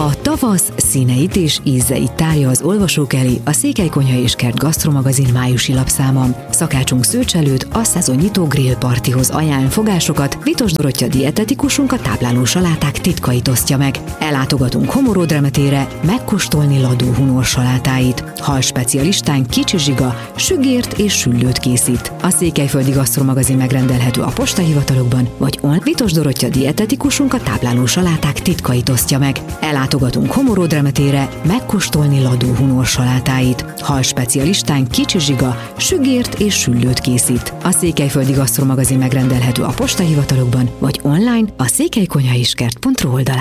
A tavasz színeit és ízeit tárja az olvasók elé a Székelykonyha és Kert gasztromagazin májusi lapszáma. Szakácsunk Szőcs előtt a szezonnyitó grillpartihoz ajánl fogásokat, Vitos Dorottya dietetikusunk a tápláló saláták titkait osztja meg. Ellátogatunk Homoród Remetére megkóstolni Ladó Hunor salátáit. Hal specialistánk Kicsi Zsiga sügért és süllőt készít. A Székelyföldi Gasztromagazin megrendelhető a postahivatalokban, vagy Vitos Dorottya dietetikusunk a tápláló saláták titkait osztja meg. Ellátogatunk Homoród Remetére megkóstolni Ladó Hunor salátáit. Hal specialistánk Kicsi Zsiga sügért és süllőt készít. A Székelyföldi Gasztromagazin megrendelhető a postahivatalokban, vagy online a székelykonyhaiskert.ru oldalán.